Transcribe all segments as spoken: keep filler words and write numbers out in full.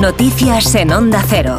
Noticias en Onda Cero.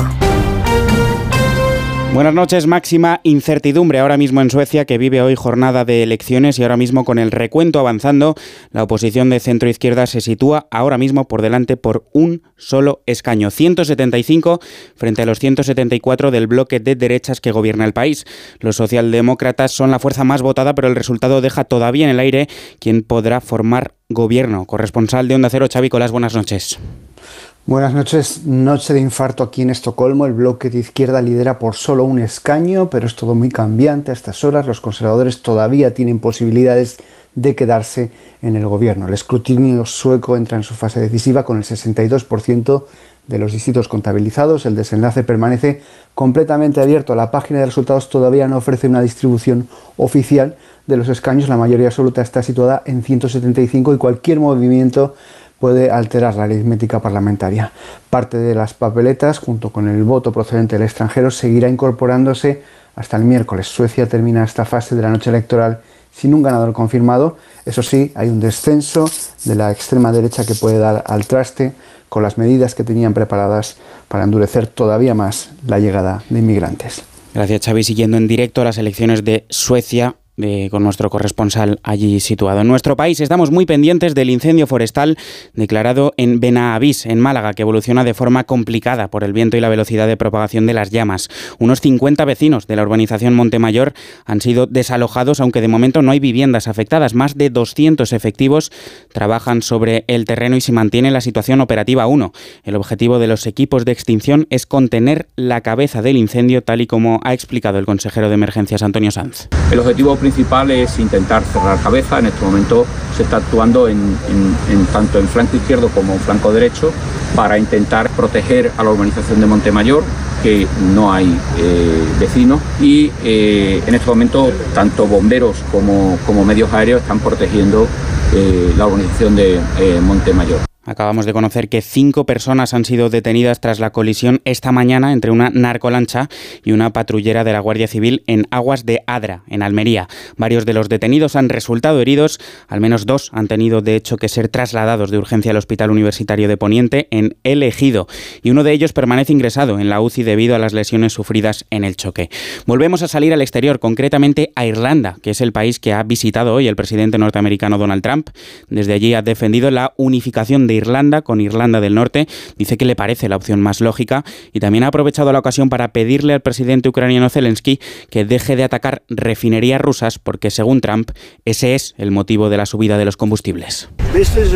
Buenas noches. Máxima incertidumbre ahora mismo en Suecia, que vive hoy jornada de elecciones, y ahora mismo con el recuento avanzando, la oposición de centro-izquierda se sitúa ahora mismo por delante por un solo escaño, ciento setenta y cinco frente a los ciento setenta y cuatro del bloque de derechas que gobierna el país. Los socialdemócratas son la fuerza más votada, pero el resultado deja todavía en el aire quién podrá formar gobierno. Corresponsal de Onda Cero, Xavi Colás, buenas noches. Buenas noches. Noche de infarto aquí en Estocolmo. El bloque de izquierda lidera por solo un escaño, pero es todo muy cambiante a estas horas. Los conservadores todavía tienen posibilidades de quedarse en el gobierno. El escrutinio sueco entra en su fase decisiva con el sesenta y dos por ciento de los distritos contabilizados. El desenlace permanece completamente abierto. La página de resultados todavía no ofrece una distribución oficial de los escaños. La mayoría absoluta está situada en ciento setenta y cinco y cualquier movimiento puede alterar la aritmética parlamentaria. Parte de las papeletas, junto con el voto procedente del extranjero, seguirá incorporándose hasta el miércoles. Suecia termina esta fase de la noche electoral sin un ganador confirmado. Eso sí, hay un descenso de la extrema derecha que puede dar al traste con las medidas que tenían preparadas para endurecer todavía más la llegada de inmigrantes. Gracias, Xavi. Siguiendo en directo las elecciones de Suecia, De, con nuestro corresponsal allí situado. En nuestro país estamos muy pendientes del incendio forestal declarado en Benavís, en Málaga, que evoluciona de forma complicada por el viento y la velocidad de propagación de las llamas. Unos cincuenta vecinos de la urbanización Montemayor han sido desalojados, aunque de momento no hay viviendas afectadas. Más de doscientos efectivos trabajan sobre el terreno y se mantiene la situación operativa uno. El objetivo de los equipos de extinción es contener la cabeza del incendio, tal y como ha explicado el consejero de Emergencias, Antonio Sanz. El objetivo principal es intentar cerrar cabeza. En este momento se está actuando en, en, en tanto en flanco izquierdo como en flanco derecho para intentar proteger a la urbanización de Montemayor, que no hay eh, vecinos, y eh, en este momento tanto bomberos como, como medios aéreos están protegiendo eh, la urbanización de eh, Montemayor. Acabamos de conocer que cinco personas han sido detenidas tras la colisión esta mañana entre una narcolancha y una patrullera de la Guardia Civil en aguas de Adra, en Almería. Varios de los detenidos han resultado heridos, al menos dos han tenido de hecho que ser trasladados de urgencia al Hospital Universitario de Poniente en El Ejido, y uno de ellos permanece ingresado en la U C I debido a las lesiones sufridas en el choque. Volvemos a salir al exterior, concretamente a Irlanda, que es el país que ha visitado hoy el presidente norteamericano Donald Trump. Desde allí ha defendido la unificación de Irlanda con Irlanda del Norte, dice que le parece la opción más lógica, y también ha aprovechado la ocasión para pedirle al presidente ucraniano Zelensky que deje de atacar refinerías rusas, porque según Trump ese es el motivo de la subida de los combustibles.